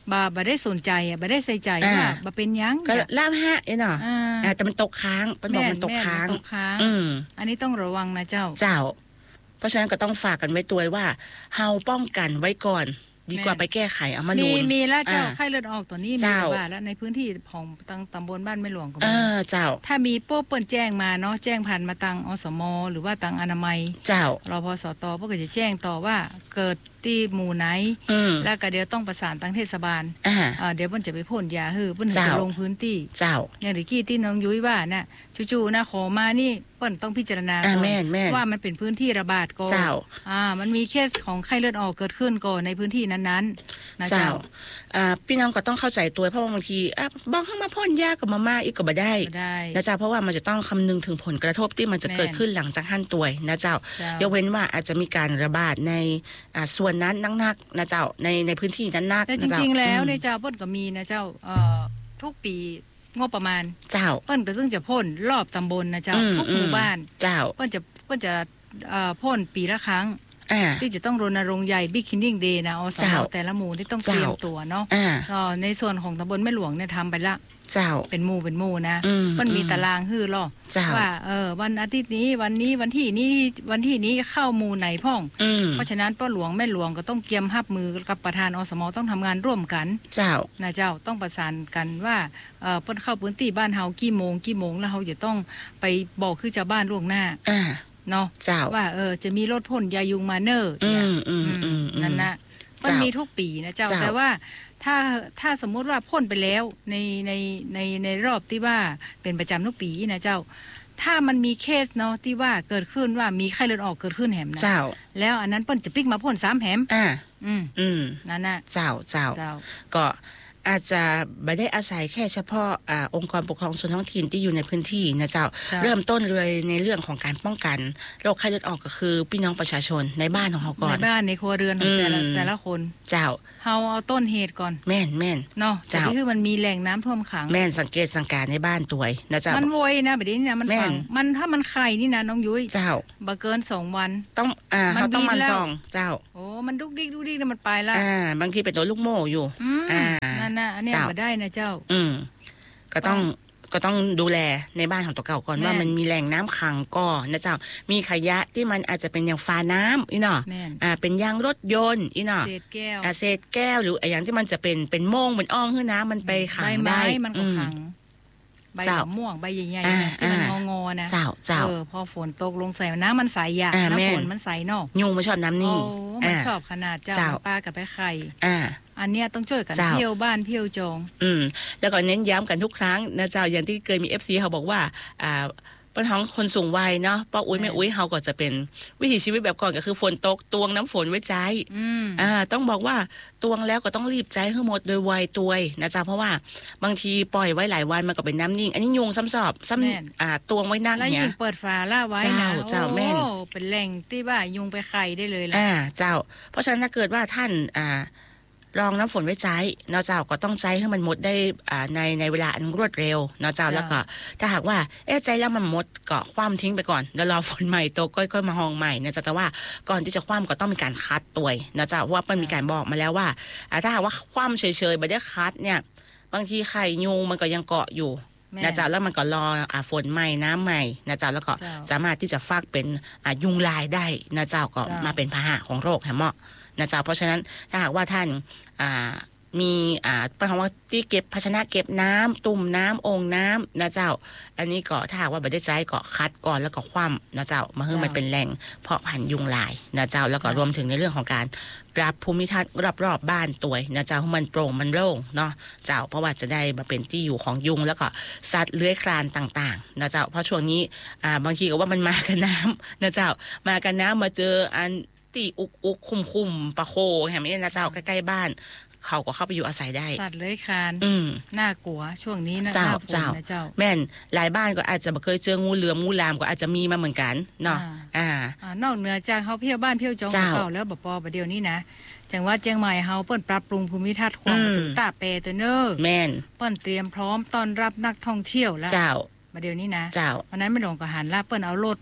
บ่บ่ได้สนใจอ่ะบ่ได้ใส่ใจว่าบ่เป็นหยังก็ลาบฮะไอ้เนาะอ่าแต่มันตกค้างเปิ้นบอกมันตกค้างอืมอันนี้ต้องระวังนะเจ้าเจ้าเพราะฉะนั้นก็ต้องฝากกันไว้ตัวว่าเฮาป้องกันไว้ก่อนดีกว่าไปแก้ไขเอามานูนมีมีแล้วเจ้าไข้เลือดออกตัวนี้มีว่าแล้วในพื้นที่ของตำบลบ้านแม่หลวงก็มีเออเจ้าถ้ามีโป๊ะเปิ้นแจ้งมาเนาะแจ้งผ่านมาทางอสมหรือว่าทางอนามัยเจ้ารพสตพวกก็จะแจ้งต่อว่าเกิดที่หมู่ไหนแล้วก็เดี๋ยวต้องประสานทางเทศบาลอ่าเดี๋ยวเปิ้นจะไปพ่นยาฮื้อเปิ้นจะลงพื้นที่เจ้าอย่างที่กี้ที่น้องยุ้ยว่าน่ะจู่ๆนะขอมานี่เปิ้นต้องพิจารณาก่อนว่ามันเป็นพื้นที่ระบาดก่อนอ่ามันมีเคสของไข้เลือดออกเกิดขึ้นก่อนในพื้นที่นั้นๆนะเจ้าอ่าพี่น้องก็ต้องเข้าใจตัวเพราะว่าบางทีอ่ะบางครั้งมาพ่นยาก็มาม่าอีกก็บ่ได้นะเจ้าเพราะว่ามันจะต้องคำนึงถึงผลกระทบที่มันจะเกิดขึ้นหลังจากหั่นตัวยนะเจ้ายกเว้นว่าอาจจะมีการระบาดในอ่าส่วนนั้นนักๆนะเจ้าในในพื้นที่นั้นนักแต่จริงๆแล้วในเจ้าเปิ้นก็มีนะเจ้าเอ่อทุกปีงบประมาณเจ้าเปิ้นก็ซึ่งจะพ่นรอบตำบลนะเจ้าทุกหมู่บ้านเจ้าเปิ้นจะเปิ้นจะเอ่อพ่นปีละครั้งที่จะต้องรณรงค์ใหญ่บิ๊กคินนิ่งเดย์นะอสมแต่ละหมู่ที่ต้องเตรียมตัวเนาะก็ในส่วนของตำบลแม่หลวงเนี่ยทำไปละเจ้าเป็นหมู่เป็นหมู่นะมันมีตารางฮื้อหรอว่าเออวันอาทิตย์นี้วันนี้วันที่นี้วันที่นี้เข้าหมู่ไหนพ่องเพราะฉะนั้นป้าหลวงแม่หลวงก็ต้องเตรียมรับมือกับประธานอสมต้องทำงานร่วมกันเจ้านะเจ้าต้องประสานกันว่าเออเปิ้นเข้าพื้นที่บ้านเฮากี่โมงกี่โมงแล้วเฮาจะต้องไปบอกคือชาวบ้านล่วงหน้าเนาะว่าเออจะมีรถพ่นยายุงมาเนอร์นั่นนะมันมีทุกปีนะเจ้าแต่ว่าถ้าถ้าสมมุติว่าพ่นไปแล้วในในในในรอบที่ว่าเป็นประจำทุกปีนะเจ้าถ้ามันมีเคสเนาะที่ว่าเกิดขึ้นว่ามีไข้เลือดออกเกิดขึ้นแหมนะแล้วอันนั้นเปิ้นจะปิกมาพ่นสามแหมอ่าอืมอืมนั่นน่ะเจ้าเจ้าก็อาจจะไม่ได้อาศัยแค่เฉพาะอ่าองค์กรปกครองส่วนท้องถิ่นที่อยู่ในพื้นที่นะเจ้าเริ่มต้นเลยในเรื่องของการป้องกันโรคไข้เลือดออกก็คือพี่น้องประชาชนในบ้านของเขาก่อนในบ้านในครัวเรือนของแต่ละแต่ละคนเจ้าเฮาเอาต้นเหตุก่อนแม่นแม่นเนาะเจ้าคือมันมีแหล่งน้ำท่วมขังแม่นสังเกตสังการในบ้านตัวนะเจ้ามันโวยนะแบบนี้นะมันฟังมันถ้ามันไข่นี่นะน้องยุ้ยเจ้าบ่เกินสองวันต้องอ่าเขาต้องมันซองเจ้าโอ้มันดุกดิกดุกดิกแล้วมันไปละอ่าบางทีเป็นตัวลูกโม่อยู่อ่านั่นน่ะอันนี้บ่ได้นะเจ้าอืมก็ต้องก็ต้องดูแลในบ้านของตัวเก่าก่อนว่ามันมีแหล่งน้ำขังก่อนนะเจ้ามีขยะที่มันอาจจะเป็นอย่างฝาน้ำอีเนาะอ่าเป็นยางรถยนต์อีเนาะเศษแก้วอ่าเศษแก้วหรืออย่างที่มันจะเป็นเป็นโม่งเป็นอ่องขึ้นน้ำมันไปขังได้มันก็ขังใบม่วงใบใหญ่ๆที่มันงอๆนะเจ้าเจ้าเออพอฝนตกลงใส่น้ำมันใสอ่ะน้ำฝนมันใสเนาะยุงไม่ชอบน้ำนี่โอ้มันชอบขนาดเจ้าปลากับไปไข่อ่าอันเนี้ยต้องช่วยกันเที่ยวบ้านเที่ยวจองอืมแล้วก็เน้นย้ำกันทุกครั้งนะเจ้าอย่างที่เคยมี เอฟ ซี เขาบอกว่าอ่าปัญหาคนสูงวัยเนาะป้าอุ้ยแม่อุ้ยเฮาก็จะเป็นวิถีชีวิตแบบก่อนก็คือฝนตกตวงน้ำฝนไว้ใจอ่าต้องบอกว่าตวงแล้วก็ต้องรีบใจให้หมดโดยไวตัวนะจ๊ะเพราะว่าบางทีปล่อยไว้หลายวันมันก็เป็นน้ำนิ่งอันนี้ยุงซ้ำสอบซ้ำอ่าตวงไว้นั่งเนี่ยแล้วยิ่งเปิดฝาล่าไว้นะเจ้าแม่นเป็นแหล่งที่ว่ายุงไปไข่ได้เลยล่ะอ่าเจ้าเพราะฉะนั้นถ้าเกิดว่าท่านอ่ารองน้ำฝนไว้ใจเนาะเจ้าก็ต้องใจให้มันหมดได้อ่าในในเวลาอันรวดเร็วเนาะเจ้าแล้วก็ถ้าหากว่าเอ๊ะใจแล้วมันหมดก็คว่ำทิ้งไปก่อนแล้วรอฝนใหม่โตก็ค่อยมาห้องใหม่นะเจ้าแต่ว่าก่อนที่จะคว่ำก็ต้องมีการคัดตัวเนาะเจ้าเพราะว่ามันมีการบอกมาแล้วว่าถ้าหากว่าคว่ำเฉยๆไม่ได้คัดเนี่ยบางทีไข่ยุงมันก็ยังเกาะอยู่นะเจ้าแล้วมันก็รออ่าฝนใหม่น้ำใหม่นะเจ้าแล้วก็สามารถที่จะฟักเป็นอ่ายุงลายได้นะเจ้าก็มาเป็นพาหะของโรคแหมเหมาะนะเจ้าเพราะฉะนั้นถ้าหากว่าท่านอ่ามีอ่าเป็นคำว่าที่เก็บภาชนะเก็บน้ำตุ่มน้ำองน้ำนะเจ้าอันนี้ก็ถ้าหากว่าไม่ได้ใจก็คัดก่อนแล้วก็คว่ำนะเจ้ามาให้มันเป็นแหล่งเพาะพันธุ์ยุงลายนะเจ้าแล้วก็รวมถึงในเรื่องของการปรับภูมิทัศน์รอบๆบ้านตัวนะเจ้าให้มันโปร่งมันโล่งเนาะเจ้าเพราะว่าจะได้มาเป็นที่อยู่ของยุงแล้วก็สัตว์เลื้อยคลานต่างๆนะเจ้าเพราะช่วงนี้อ่าบางทีก็ว่ามันมากันน้ำนะเจ้ามากันน้ำมาเจออันตีอุกอุกคุมคุมปะโคแหมนี่นะเจ้าใกล้ๆบ้านเขาก็เข้าไปอยู่อาศัยได้สัตว์เลื้อยคลานอืมน่ากลัวช่วงนี้นะเจ้าเจ้าเจ้าแม่นหลายบ้านก็อาจจะเคยเจองูเหลือมงูลามก็อาจจะมีมาเหมือนกันเนาะอ่านอกเหนือจากเขาเที่ยวบ้านเที่ยวจองเก่าแล้วบ่ปอประเดี๋ยวนี้นะจังหวัดเชียงใหม่เฮาเปิ้นปรับปรุงภูมิทัศน์ของประตูตาเปตัวเนอแม่นเปิ้นเตรียมพร้อมต้อนรับนักท่องเที่ยวแล้วเจ้าประเดี๋ยวนี้นะเจ้าวันนั้นแม่หลวงก็หันลาเปิ้นเอารถ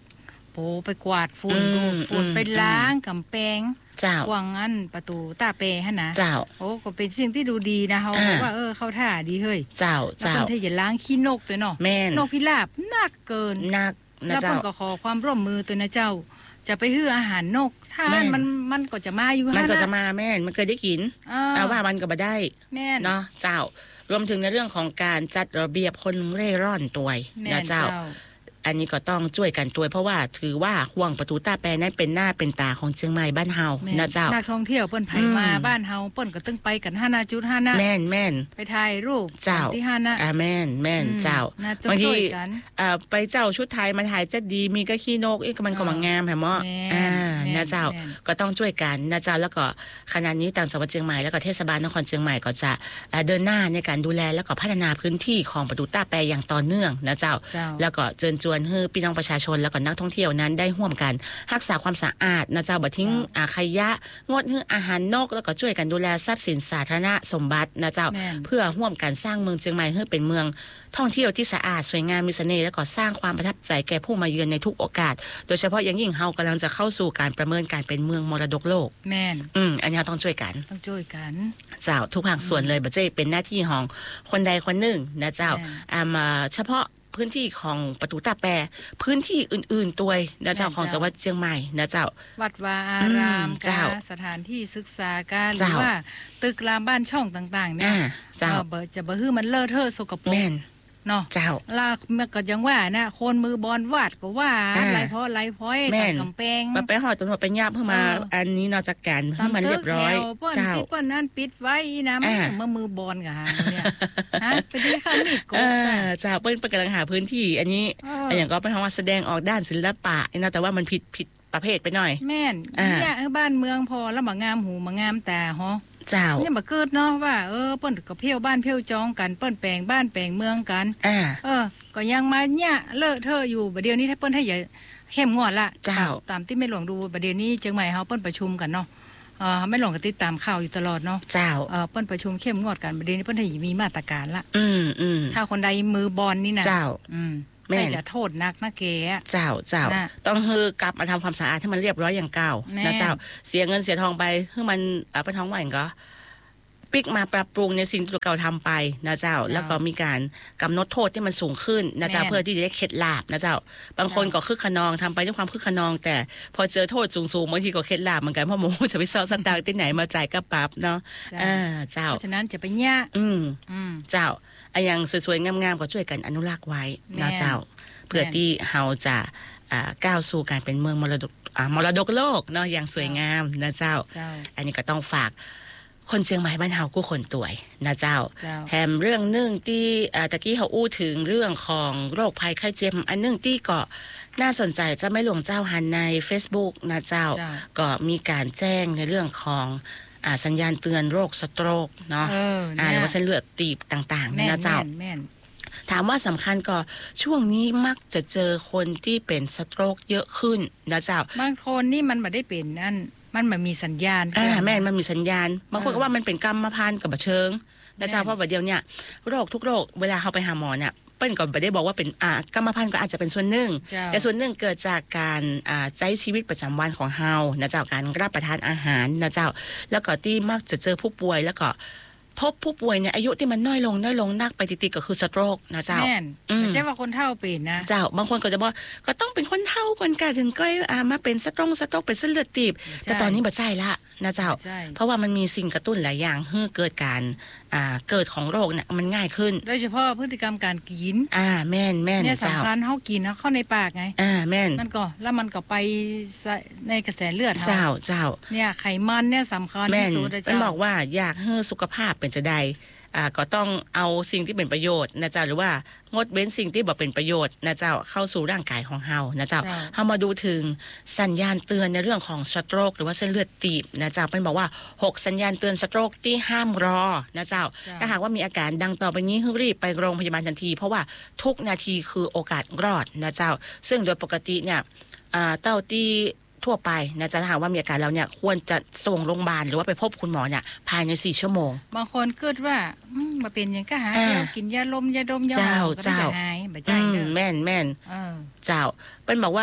โปไปกวาดฝุ่นดูฝุ่นไปล้างกำแพงเจ้าว่างอันประตูตาเปหั่นนะเจ้าโอ้ก็เป็นสิ่งที่ดูดีนะเฮาว่าเออเข้าท่าดีเฮ้ยเจ้าเจ้าแล้วเพิ่นถ้าอย่าล้างขี้นกตัวเนาะนกพิราบนักเกินนักนะเจ้าแล้วเพิ่นก็ขอความร่วมมือตัวนะเจ้าจะไปฮื้ออาหารนกถ้ามันมันก็จะมาอยู่หั่นมันก็จะมาแม่นมันเคยได้กินเอาว่ามันก็บ่ได้เนาะเจ้ารวมถึงในเรื่องของการจัดระเบียบคนเร่ร่อนตัวนะเจ้าอันนี้ก็ต้องช่วยกันตัวเพราะว่าถือว่าห่วงประตูตาแปรนั้นเป็นหน้าเป็นตาของเชียงใหม่บ้านเฮานะเจ้านักท่องเที่ยวเปิ้นไผมาบ้านเฮาเปิ้นก็ตึ้งไปกันห้านาจุดห้านะแม่นแม่นไปถ่ายรูปเจ้าที่ห้านะอ่าแม่นแม่นเจ้าบางทีอ่าไปเจ้าชุดไทยมาถ่ายจะดีมีก็ขี้นกอีกมันก็มางามแหมะอ่านะเจ้าก็ต้องช่วยกันนะเจ้าแล้วก็ขณะนี้ต่างจังหวัดเชียงใหม่แล้วก็เทศบาลนครเชียงใหม่ก็จะเดินหน้าในการดูแลแล้วก็พัฒนาพื้นที่ของประตูตาแปรอย่างต่อเนื่องนะเจ้าแล้วก็เชิญชวนให้พี่น้องประชาชนแล้วก็นักท่องเที่ยวนั้นได้ร่วมกันรักษาความสะอาดนะเจ้าบ่ทิ้งอาขยะงดให้อาหารนกแล้วก็ช่วยกันดูแลทรัพย์สินสาธารณสมบัตินะเจ้าเพื่อร่วมกันสร้างเมืองเชียงใหม่ให้เป็นเมืองท่องเที่ยวที่สะอาดสวยงามมีเสน่ห์แล้วก็สร้างความประทับใจแก่ผู้มาเยือนในทุกโอกาสโดยเฉพาะอย่างยิ่งเฮากำลังจะเข้าสู่การประเมินการเป็นเมืองมรดกโลกแม่นอืมอันนี้ต้องช่วยกันต้องช่วยกันเจ้าทุกภาคส่วนเลยบ่ใช่เป็นหน้าที่ของคนใดคนหนึ่งนะเจ้าอ่าเฉพาะพื้นที่ของประตูตาแปรพื้นที่อื่นๆตัวนะเจ้าของจังหวัดเชียงใหม่นะเจ้าวัดวาอารามการสถานที่ศึกษาการหรือว่าตึกรามบ้านช่องต่างๆเนี่ยเจ้าจะบ่ฮื้อมันเลอะเทอะสกปรกเนาะเจ้าล่ะมันก็ยังว่านะคนมือบอลวาดก็ว่าไรเพราะไรพ้อยกับกำแพงไปหอดตำรวจไปยาบเพิ่นมาอันนี้นอกจากการให้มันเรียบร้อยเจ้าเปิ้นนั้นปิดไว้นะเมื่อมือบอลก็หาเนี่ยฮะไปดีค่ะมีดโกเจ้าเปิ้นกำลังหาพื้นที่อันนี้อันอย่างก็เป็นคำว่าแสดงออกด้านศิลปะเนาะแต่ว่ามันผิดผิดประเภทไปหน่อยแม่นเนี่ยบ้านเมืองพอแล้วบ่งามหูบ่งามตาฮะเจ้าเนี่ยมาเกิดเนาะว่าเออเปิ้นก็เพี้ยวบ้านเพี้ยวจองกันเปิ้นแปลงบ้านแปลงเมืองกันอ่าเออก็ยังมาเนี่ยเลอะเทอะอยู่บัดเดี๋ยวนี้ถ้าเปิ้นให้อย่าเข้มงวดละเจ้าตามที่แม่หลวงดูบัดเดี๋ยวนี้เชียงใหม่เฮาเปิ้นประชุมกันเนาะเออแม่หลวงก็ติดตามข่าวอยู่ตลอดเนาะเจ้าเออเปิ้นประชุมเข้มงวดกันบัดเดี๋ยวนี้เปิ้นให้มีมาตรการละอืมๆถ้าคนใดมือบอลนี่นะเจ้าอืมแม่จะโทษนักนะแกเจ้าเจ้าต้องฮือกลับมาทำความสะอาดให้มันเรียบร้อยอย่างเก่านะเจ้าเสียเงินเสียทองไปให้มันเอาไปท้องไหวก็ปิกมาปรับปรุงในสิ่งที่เก่าทำไปนะเจ้าแล้วก็มีการกำหนดโทษที่มันสูงขึ้นนะเจ้าเพื่อที่จะได้เข็ดหลาบนะเจ้าบางคนก็คึกขนองทำไปด้วยความคึกขนองแต่พอเจอโทษสูงๆบางทีก็เข็ดหลาบเหมือนกันเพราะโมจะไปซ่อสตางค์ที่ไหนมาจ่ายก็ปรับเนาะอ่าเจ้าเพราะฉะนั้นจะไปแย่อืมเจ้าไอ้อย่างสวยๆงามๆก็ช่วยกันอนุรักษ์ไว้นะเจ้าเพื่อที่เฮาจะก้าวสู่การเป็นเมืองมรดกมรดกโลกเนาะอย่างสวยงามนะเจ้าอันนี้ก็ต้องฝากคนเชียงใหม่บ้านเฮากู้คนต่วยนะเจ้าแถมเรื่องนึงที่ตะกี้เขาอู้ถึงเรื่องของโรคภัยไข้เจ็บอันนึงที่ก็น่าสนใจจะไม่หลวงเจ้าหันใน Facebook นะเจ้าก็มีการแจ้งในเรื่องของอ่าสัญญาณเตือนโรคสโตรกเนาะอ่าหรือว่าเส้นเลือดตีบต่างๆนะเจ้าถามว่าสำคัญก็ช่วงนี้มักจะเจอคนที่เป็นสโตรกเยอะขึ้นนะเจ้าบางคนนี่มันไม่ได้เป็นนั่นมันมันมีสัญญาณอ่าแม่มันมีสัญญาณบางคนก็ว่ามันเป็นกรรมพันธุ์กับบ่เชิงนะเจ้าเพราะบัดเดียวเนี่ยโรคทุกโรคเวลาเฮาไปหาหมอเนี่ยเปิ้นก็บ่ได้บอกว่าเป็นอ่ากรรมพันธุ์ก็อาจจะเป็นส่วนหนึ่งแต่ส่วนหนึ่งเกิดจากการอ่าใช้ชีวิตประจำวันของเฮานะเจ้าการรับประทานอาหารนะเจ้าแล้วก็ที่มักจะเจอผู้ป่วยแล้วก็พบผู้ป่วยเนี่ยอายุที่มันน้อยลงน้อยลงนักไปติดๆก็คือสโตรกนะเจ้าแม่นไม่ใช่ว่าคนเฒ่าเป็นนะเจ้าบางคนก็จะบอกก็ต้องเป็นคนเฒ่าก่อนกะถึงก็อ่ามาเป็นสโตรกสโตรกเป็นเส้นเลือดตีบแต่ตอนนี้บ่ใช่ละนะเจ้าเพราะว่ามันมีสิ่งกระตุ้นหลายอย่างให้เกิดการอ่าเกิดของโรคเนี่ยมันง่ายขึ้นโดยเฉพาะพฤติกรรมการกินอ่าแม่นๆเนี่ยสำคัญเฮากินเฮาเข้าในปากไงอ่าแม่นมันก็แล้วมันก็ไปในกระแสเลือดเจ้าเจ้าเนี่ยไขมันเนี่ยสำคัญที่สุดเจ้ามันบอกว่าอยากให้สุขภาพเป็นจะได้อ่าก็ต้องเอาสิ่งที่เป็นประโยชน์นะเจ้าหรือว่างดเว้นสิ่งที่บ่เป็นประโยชน์นะเจ้าเข้าสู่ร่างกายของเฮานะเจ้าเฮามาดูถึงสัญญาณเตือนในเรื่องของสโตรกหรือว่าเส้นเลือดตีบนะเจ้าเพิ่นบอกว่าหกสัญญาณเตือนสโตรกที่ห้ามรอนะเจ้าถ้าหากว่ามีอาการดังต่อไปนี้ให้รีบไปโรงพยาบาลทันทีเพราะว่าทุกนาทีคือโอกาสรอดนะเจ้าซึ่งโดยปกติเนี่ยอ่าเต้าที่ทั่วไปนะจะถามว่ามีอาการแล้วเนี่ยควรจะส่งโรงพยาบาลหรือว่าไปพบคุณหมอเนี่ยภายในสี่ชั่วโมงบางคนเกิดว่าอืมบ่เป็นหยังก็หาแล้วกินยาลมยาดมยาหมองก็จะหายบ่ใจเด้อแม่นๆเออเจ้าเปิ้นบอกว่า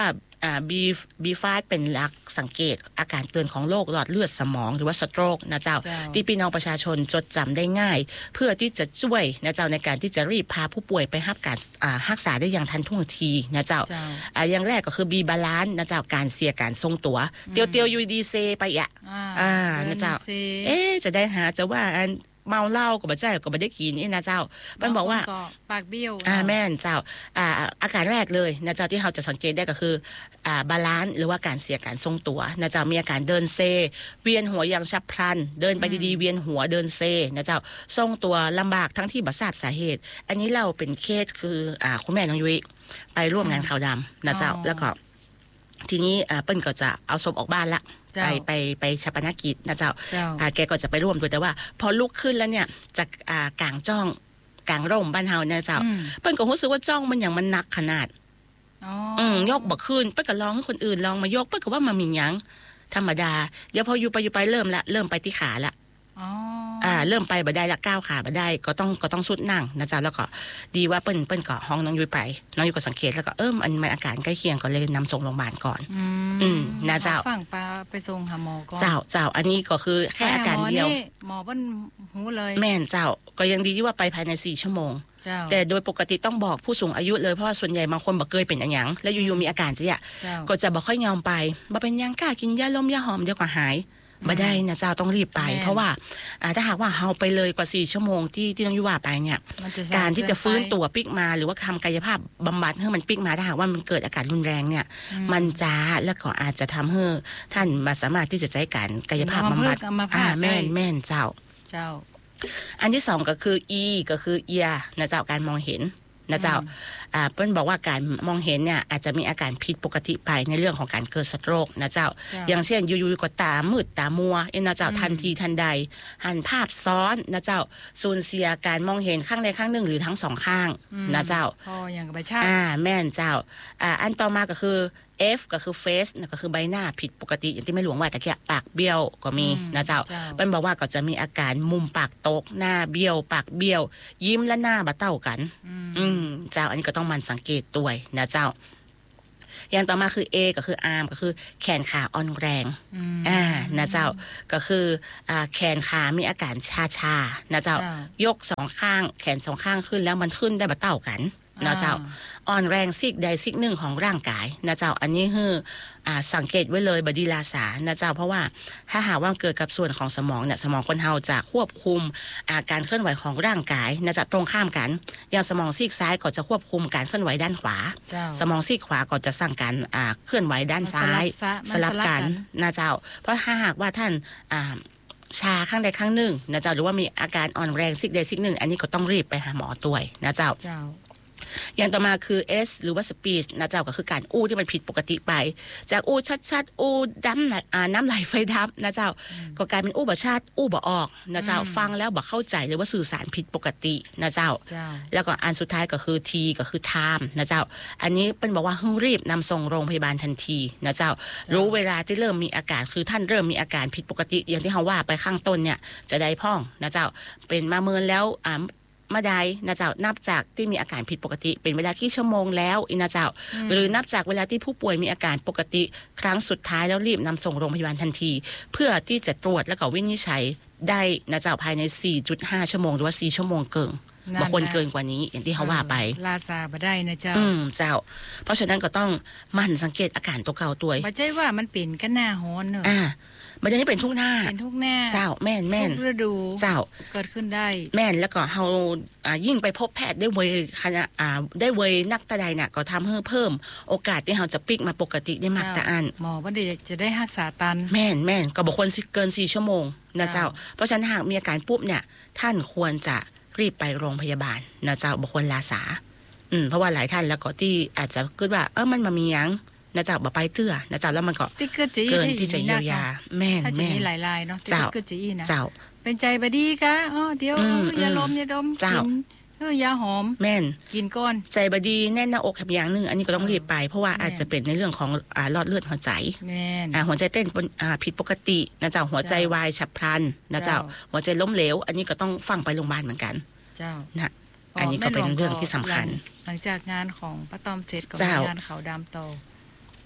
อ่า B B ไฟว์ เป็นหลักสังเกตอาการเตือนของโรคหลอดเลือดสมองหรือว่าสโตรกนะเจ้าที่พี่น้องประชาชนจดจำได้ง่ายเพื่อที่จะช่วยนะเจ้าในการที่จะรีบพาผู้ป่วยไปรับการรักษาได้อย่างทันท่วงทีนะเจ้าอ่าอย่างแรกก็คือ B บาลานซ์นะเจ้าการเสียการทรงตัวเตียวเตียวยูดีเซไปอ่ะอ่านะเจ้าเอ๊จะได้หาจะว่าเมาเหล้าก็บ่ใช่ก็บ่ได้กินนี่นะเจ้าเพิ่นบอกว่าปากเบี้ยวอ่าแม่นเจ้าอ่าอาการแรกเลยนะเจ้าที่เราจะสังเกตได้ก็คืออ่าบาลานซ์หรือว่าการเสียการทรงตัวนะเจ้ามีอาการเดินเซเวียนหัวอย่างฉับพลันเดินไปดีๆเวียนหัวเดินเซนะเจ้าทรงตัวลำบากทั้งที่บ่ทราบสาเหตุอันนี้เราเป็นเคสคืออ่าคุณแม่น้องยุ้ยไปร่วมงานขาวดำนะเจ้าแล้วก็ทีนี้อ่าเปิ้นก็จะเอาศพออกบ้านละไปไปไปชาปนกิจนะเจ้าอ่าแกก็จะไปร่วมด้วยแต่ว่าพอลุกขึ้นแล้วเนี่ยจากอ่ากลางจ้องกลางร่มบ้านเฮาเนี่ยเจ้าเปิ้นก็รู้สึกว่าจ้องมันอย่างมันหนักขนาดอ๋ออืมยกบ่ขึ้นเปิ้นก็ลองให้คนอื่นลองมายกเปิ้นก็ว่ามันมีหยังธรรมดาเดี๋ยวพออยู่ไปอยู่ไปเริ่มละเริ่มไปที่ขาละอ๋ออ่าเริ่มไปบ่ได้ละก้าวขาบ่ได้ก็ต้องก็ต้องสุดนั่งนะจ๊ะแล้วก็ดีว่าเปิ้นเปิ้นก็ห้องน้องยุ้ยไปน้องยุ้ยก็สังเกตแล้วก็เอิ่มอันมันอาการใกล้เคียงก็เลยนำส่งโรงพยาบาลก่อนอืมนะเจ้าฝั่งปลาไปส่งหาหมอก่อนเจ้าเจ้าอันนี้ก็คือแค่อาการเดียวหมอเปิ้นหูเลยแม่นเจ้าก็ยังดีที่ว่าไปภายในสี่ชั่วโมงแต่โดยปกติต้องบอกผู้สูงอายุเลยเพราะว่าส่วนใหญ่บางคนบ่เคยเป็นอันหยังแล้วอยู่ๆมีอาการจะก็จะบ่ค่อยยอมไปบ่เป็นหยังกล้ากินยาลมยาหอมเดี๋ยวก็หายบ่ได้นะเจ้าต้องรีบไปเพราะว่าถ้าหากว่าเฮาไปเลยกว่าสี่ชั่วโมงที่ที่ต้องอยู่ว่าไปเนี่ยการที่จะฟื้นตัวปิกมาหรือว่าทำกายภาพบำบัดให้มันปิกมาถ้าหากว่ามันเกิดอาการรุนแรงเนี่ยมันจะแล้วก็อาจจะทำให้ท่านบ่สามารถที่จะใช้การกายภาพบำบัดอ่าแม่นแม่นเจ้าเจ้าอันที่สองก็คือ E ก็คือ ear นะเจ้าการมองเห็นนะเจ้าอ่าเปิ้นบอกว่าการมองเห็นเนี่ยอาจจะมีอาการผิดปกติไปในเรื่องของการเกิดสโตรกนะเจ้าอย่างเช่นอยู่ๆก็ตามืดตามัวเอ็นนะเจ้าทันทีทันใดหันภาพซ้อนนะเจ้าสูญเสียการมองเห็นข้างใดข้างหนึ่งหรือทั้งสองข้างนะเจ้าพออย่างใบชาอ่าแม่นเจ้าอ่าอันต่อมาก็คือ F ก็คือ face นะก็คือใบหน้าผิดปกติอย่างที่แม่หลวงว่าตะเกียปากเบี้ยวก็มีนะเจ้าเปิ้นบอกว่าก็จะมีอาการมุมปากตกหน้าเบี้ยวปากเบี้ยวยิ้มและหน้าบ่เท่ากันอืมเจ้าอันนี้ก็ต้องมันสังเกตด้วยนะเจ้าอย่างต่อมาคือ A ก็คือ arm ก็คือแขนขาอ่อนแรงอ่านะเจ้าก็คืออ่าแขนขามีอาการชาๆนะเจ้ายกสองข้างแขนสองข้างขึ้นแล้วมันขึ้นได้บ่เท่ากันนะเจ้าอ่อนแรงซีกใดซีกหนึ่งของร่างกายนะเจ้าอันนี้คืออ่าสังเกตไว้เลยบดีลาสานะเจ้าเพราะว่าถ้าหากว่าเกิดกับส่วนของสมองเนี่ยสมองคนเฮาจะควบคุมอาการเคลื่อนไหวของร่างกายนะจะตรงข้ามกันอย่างสมองซีกซ้ายก็จะควบคุมการเคลื่อนไหวด้านขวาสมองซีกขวาก็จะสั่งการอ่าเคลื่อนไหวด้านซ้ายสลับกันนะเจ้าเพราะถ้าหากว่าท่านอ่าชาข้างใดข้างหนึ่งนะเจ้าหรือว่ามีอาการอ่อนแรงซีกใดซีกหนึ่งอันนี้ก็ต้องรีบไปหาหมอด้วยนะเจ้าอย่างต่อมาคือ S หรือว่า speech นะเจ้าก็คือการอู้ที่มันผิดปกติไปจากอู้ชัดๆอู้ดำน่ะอ่าน้ำไหลไฟดับนะเจ้าก็กลายเป็นอู้บ่ชัดอู้บ่ออกนะเจ้าฟังแล้วบ่เข้าใจหรือว่าสื่อสารผิดปกตินะเจ้าแล้วก็อันสุดท้ายก็คือ T ก็คือ time นะเจ้าอันนี้เป็นบอกว่าให้รีบนำส่งโรงพยาบาลทันทีนะเจ้ารู้เวลาที่เริ่มมีอาการคือท่านเริ่มมีอาการผิดปกติอย่างที่เฮาว่าไปข้างต้นเนี่ยจะได้พ้องนะเจ้าเป็นมาเมินแล้วอ่ามาได้นะเจ้านับจากที่มีอาการผิดปกติเป็นเวลากี่ชั่วโมงแล้วอีนะเจ้าหรือนับจากเวลาที่ผู้ป่วยมีอาการปกติครั้งสุดท้ายแล้วรีบนำส่งโรงพยาบาลทันทีเพื่อที่จะตรวจและก็วินิจฉัยได้นะเจ้าภายใน สี่จุดห้า ชั่วโมงหรือว่าสี่ชั่วโมงเกินบางคนเกินกว่านี้อย่างที่เขาว่าไปลาซาบ่ได้นะเจ้าอืมเจ้าเพราะฉะนั้นก็ต้องมั่นสังเกตอาการตัวเก่าตัวบ่ใช่ว่ามันเป็นกันหน้าฮ้อนเนอะอ่ามันจะเป็นทุกหน้าเป็นทุกหน้าเจ้าแม่นแม่นทุกฤดูเจ้าเกิดขึ้นได้แม่นแล้วก็เฮาอ่ายิ่งไปพบแพทย์ได้ไวขณะอ่าได้ไวนักตะใดน่ะก็ทำให้เพิ่มโอกาสที่เฮาจะปิกมาปกติได้มากตะอันหมอบ่ได้จะได้รักษาตันแม่นแม่นก็บ่ควรเกินสี่ชั่วโมงนะเจ้าเพราะฉะนั้นหากมีอาการปุ๊บเนี่ยท่านควรจะรีบไปโรงพยาบาลนะเจ้าบ่ควรลาสาอืมเพราะว่าหลายท่านแล้วก็ที่อาจจะคิดว่าเออมันมามีหยังนะเจ้าบ่ไปเตื้อนะเจ้าแล้วมันก็เกินที่จะเยียวยาแม่นแม่นหลายๆเนาะที่เกิดจะอีนะเจ้าเป็นใจบ่ดีกะอ๋อเดี๋ยวอย่าลมอย่าดมกินเออยาหอมแม่นกินก่อนใจบ่ดีแน่นหน้าอกแบบอย่างนึงอันนี้ก็ต้องรีบไปเพราะว่าอาจจะเป็นในเรื่องของอ่าหลอดเลือดหัวใจแม่นอ่าหัวใจเต้นอ่าผิดปกตินะเจ้าหัวใจวายฉับพลันนะเจ้าหัวใจล้มเหลวอันนี้ก็ต้องฟังไปโรงพยาบาลเหมือนกันเจ้านะอันนี้ก็เป็นเรื่องที่สำคัญหลังจากงานของป้าตอมเสร็จก็งานขาวดำโต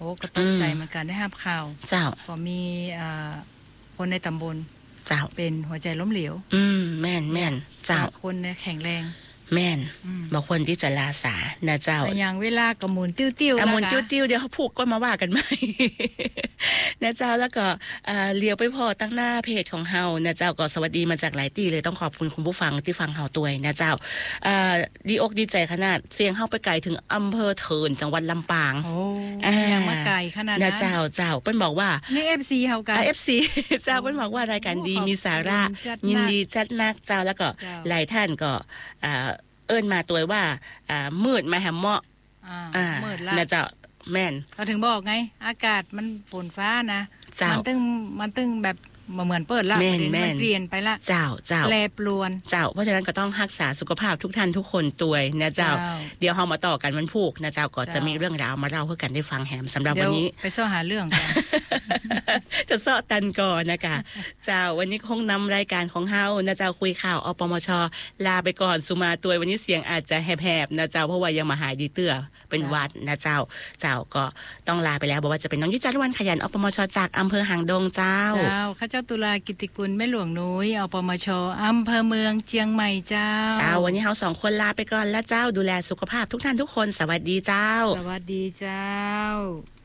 โอ้ก็ตกใจเหมือนกันได้รับข่าวเจ้าพอมีอ่าคนในตำบลเจ้าเป็นหัวใจล้มเหลวอืมแม่นแม่นเจ้าคนเนี่ยแข็งแรงแม่นบางคนที่จะลาสานะเจ้าอย่างเวลาก็หมุนติ้วๆแล้วหมุนติ้วๆเดี๋ยวเขาผูกก็มาว่ากันใหม่นะเจ้าแล้วก็เลี้ยวไปพอตั้งหน้าเพจของเฮานะเจ้าก็สวัสดีมาจากหลายที่เลยต้องขอบคุณคุณผู้ฟังที่ฟังเฮาตัวยนะเจ้าดีอกดีใจขนาดเสียงเฮาไปไกลถึงอำเภอเถินจังหวัดลำปางโอ้ยังมาไกลขนาดนั้นนะเจ้าเจ้าเปิ้นบอกว่านี่ เอฟ ซี เฮากันเอฟ ซี เจ้าเปิ้นบอกว่ารายการดีมีสาระยินดีจัดนักเจ้าแล้วก็หลายท่านก็เอิ้นมาตัวว่าอ่ามืดมาแหมเหมาะอ่ามืดละนะเจ้าแม่นเขาถึงบอกไงอากาศมันฝนฟ้านะมันตึงมันตึงแบบเหมือนเปิดละมันเปลี่ยนไปละเจ้าเจ้าแปรปรวนเจ้าเพราะฉะนั้นก็ต้องรักษาสุขภาพทุกท่านทุกคนตัวยนะเจ้าเดี๋ยวเฮามาต่อกันวันพุธนะเจ้าก็จะมีเรื่องราวมาเล่าให้กันได้ฟังแหมสำหรับวันนี้ไปเสาะหาเรื่องกันจะเสาะตันก่อนนะคะเจ้าวันนี้คงนำรายการของเฮานะเจ้าคุยข่าวอปมชลาไปก่อนสุมาตัวยวันนี้เสียงอาจจะแหบๆนะเจ้าเพราะว่ายังมาหายดีเตื้อเป็นวัดนะเจ้าเจ้าก็ต้องลาไปแล้วบอกว่าจะเป็นน้องยุจารุวรรณขยันอปมชจากอำเภอหางดงเจ้าเจ้าข้าเจ้าตุลากิติกุลแม่หลวงนุ้ยอปมชอำเภอเมืองเชียงใหม่เจ้าเจ้าวันนี้เฮาสองคนลาไปก่อนแล้วเจ้าดูแลสุขภาพทุกท่านทุกคนสวัสดีเจ้าสวัสดีเจ้า